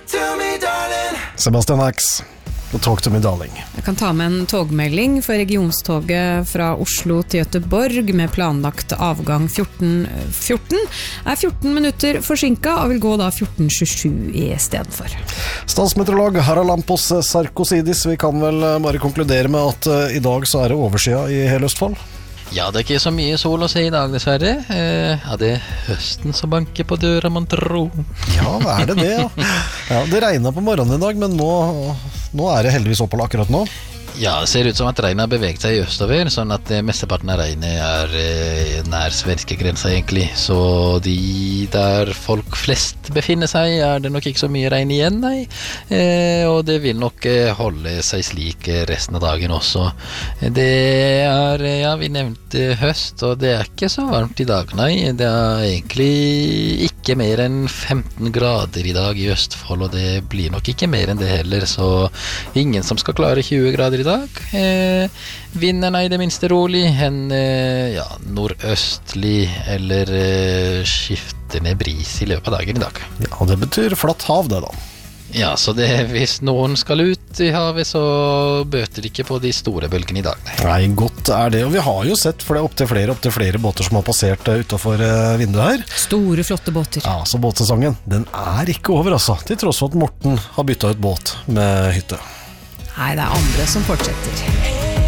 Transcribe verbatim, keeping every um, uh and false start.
Sebastian Ax og Talk to me darling. Jeg kan ta med en togmelding for regionstoget fra Oslo til Göteborg med planlagt avgang fjorten fjorten er fjorten minutter forsinket og vil gå da fjorten tjuesju i stedet for. Statsmeteorolog Haralampos Sarkosidis, vi kan vel bare konkludere med at uh, i dag så er det overskya i hele Østfold? Ja, det er ikke så mye sol å se i dag, dessverre. Eh, ja, det er høsten som banker på døra, man tror. Ja, er det det, ja. Ja, det regnet på morgenen i dag, men nå, nå er det heldigvis opphold akkurat nå. Ja, det ser ut som at regnet har beveget seg i østover, sånn at eh, mesteparten av regnet er eh, nær svenske grenser egentlig. Så de der folk flest befinner seg, er det nok ikke så mye regn igjen, nei. Eh, og det vil nok eh, holde seg slik resten av dagen også. Det er, ja, vi nevnte høst, og det er ikke så varmt i dag, nei. Det er egentlig ikke mer enn femten grader i dag i Østfold, og det blir nok ikke mer enn det heller, så ingen som skal klare tjue grader i dag. Eh, vinden er i det minste rolig, en eh, ja, nordøstlig eller eh, skiftende bris i løpet av dagen i dag. Ja, og det betyr flatt hav det da. Ja, så det, hvis noen skal ut i havet, så bøter de ikke på de store bølgene i dag. Nei, nei godt er det, og vi har jo sett for det opp til flere, opp til flere båter som har passert uh, utenfor uh, vinduet her. Store, flotte båter. Ja, så båtsesongen, den er ikke over altså, til tross for at Morten har byttet ut båt med hytte. Nei, det er andre som fortsetter.